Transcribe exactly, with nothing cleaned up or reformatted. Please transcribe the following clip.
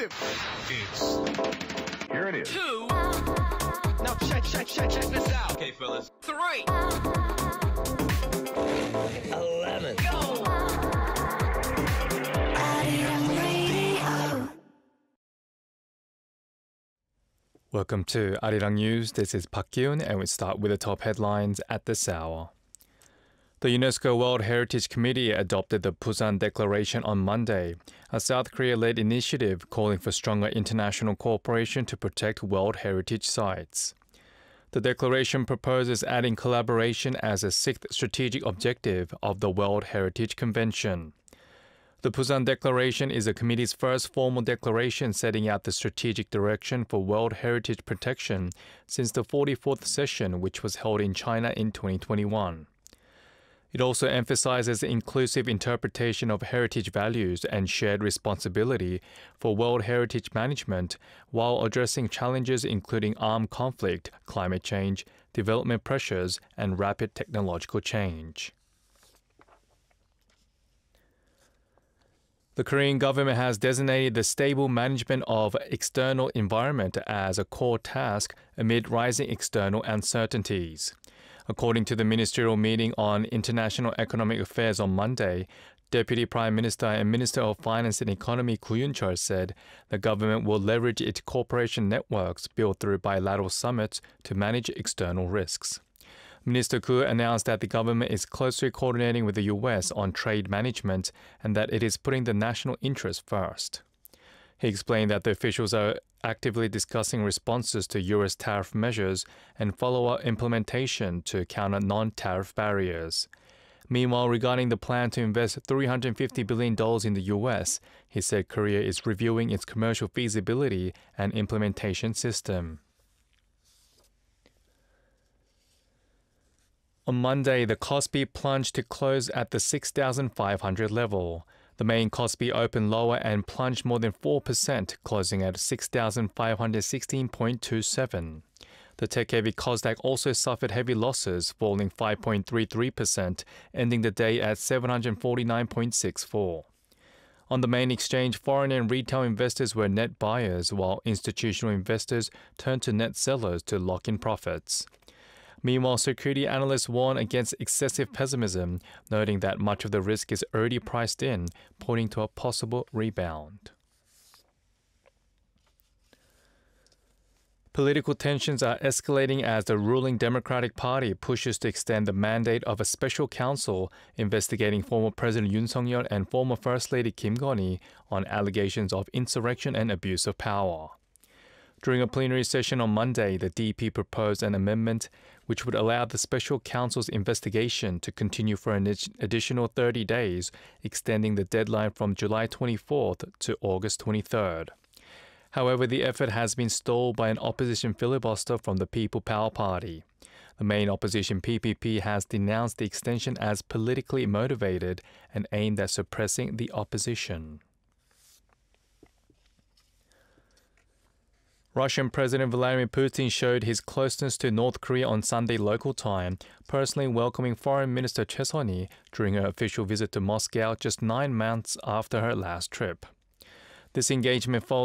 it. It's... Here it is. Two. Now check, check, check, check this out. Okay, fellas. Three. Eleven. Go. Welcome to Arirang News. This is Park Kyun, and we start with the top headlines at this hour. The UNESCO World Heritage Committee adopted the Busan Declaration on Monday, a South Korea-led initiative calling for stronger international cooperation to protect World Heritage sites. The declaration proposes adding collaboration as a sixth strategic objective of the World Heritage Convention. The Busan Declaration is the committee's first formal declaration setting out the strategic direction for World Heritage protection since the forty-fourth session, which was held in China in twenty twenty-one. It also emphasizes the inclusive interpretation of heritage values and shared responsibility for World Heritage management while addressing challenges including armed conflict, climate change, development pressures, and rapid technological change. The Korean government has designated the stable management of external environment as a core task amid rising external uncertainties. According to the ministerial meeting on international economic affairs on Monday, Deputy Prime Minister and Minister of Finance and Economy Koo Yoon-chol said the government will leverage its cooperation networks built through bilateral summits to manage external risks. Minister Koo announced that the government is closely coordinating with the U S on trade management and that it is putting the national interest first. He explained that the officials are actively discussing responses to U S tariff measures and follow-up implementation to counter non-tariff barriers. Meanwhile, regarding the plan to invest three hundred fifty billion dollars in the U S, he said Korea is reviewing its commercial feasibility and implementation system. On Monday, the Kospi plunged to close at the six thousand five hundred level. The main Kospi opened lower and plunged more than four percent, closing at six thousand five hundred sixteen point two seven. The tech-heavy Kosdaq also suffered heavy losses, falling five point three three percent, ending the day at seven hundred forty-nine point six four. On the main exchange, foreign and retail investors were net buyers, while institutional investors turned to net sellers to lock in profits. Meanwhile, security analysts warn against excessive pessimism, noting that much of the risk is already priced in, pointing to a possible rebound. Political tensions are escalating as the ruling Democratic Party pushes to extend the mandate of a special counsel investigating former President Yoon Suk-yeol and former First Lady Kim Gon-hee on allegations of insurrection and abuse of power. During a plenary session on Monday, the D P proposed an amendment which would allow the special counsel's investigation to continue for an additional thirty days, extending the deadline from July twenty-fourth to August twenty-third. However, the effort has been stalled by an opposition filibuster from the People Power Party. The main opposition P P P has denounced the extension as politically motivated and aimed at suppressing the opposition. Russian President Vladimir Putin showed his closeness to North Korea on Sunday local time, personally welcoming Foreign Minister Choi Sun-hee during her official visit to Moscow just nine months after her last trip. This engagement follows